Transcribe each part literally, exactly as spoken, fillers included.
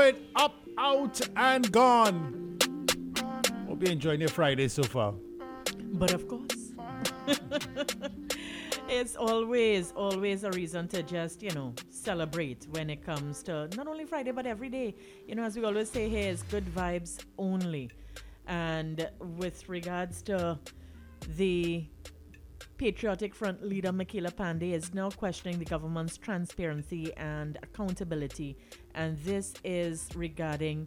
it. Up, out, and gone. Hope you're enjoying your Friday so far. But of course, it's always, always a reason to just, you know, celebrate when it comes to not only Friday, but every day. You know, as we always say here, it's good vibes only. And with regards to the Patriotic Front leader, Michaela Pandey, is now questioning the government's transparency and accountability. And this is regarding,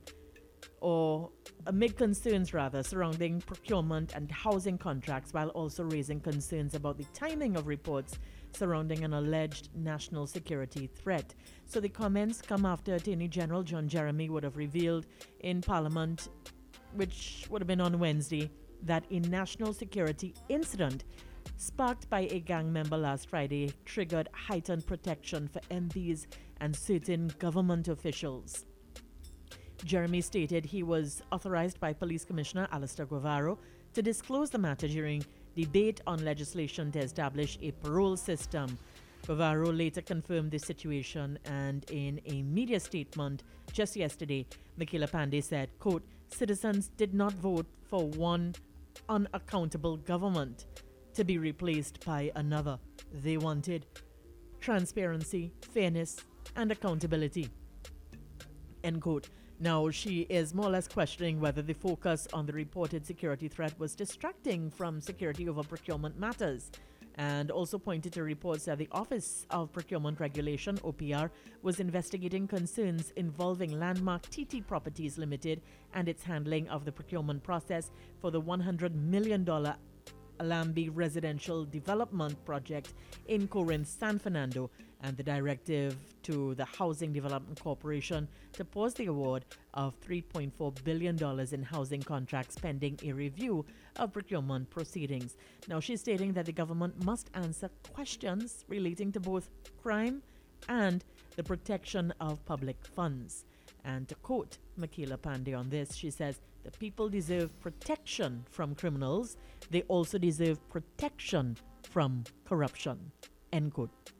or amid concerns rather, surrounding procurement and housing contracts, while also raising concerns about the timing of reports surrounding an alleged national security threat. So the comments come after Attorney General John Jeremy would have revealed in Parliament, which would have been on Wednesday, that a national security incident sparked by a gang member last Friday triggered heightened protection for M Ps and certain government officials. Jeremy stated he was authorized by Police Commissioner Alistair Guevara to disclose the matter during debate on legislation to establish a parole system. Guevara later confirmed the situation, and in a media statement just yesterday, Michaela Pandey said, quote, citizens did not vote for one unaccountable government to be replaced by another. They wanted transparency, fairness, and accountability. End quote. Now, she is more or less questioning whether the focus on the reported security threat was distracting from security over procurement matters, and also pointed to reports that the Office of Procurement Regulation, O P R, was investigating concerns involving Landmark T T Properties Limited and its handling of the procurement process for the one hundred million dollars Alambi residential development project in Corinth, San Fernando, and the directive to the Housing Development Corporation to pause the award of three point four billion dollars in housing contracts pending a review of procurement proceedings. Now, she's stating that the government must answer questions relating to both crime and the protection of public funds. And to quote Michaela Pandey on this, she says, the people deserve protection from criminals. They also deserve protection from corruption. End quote.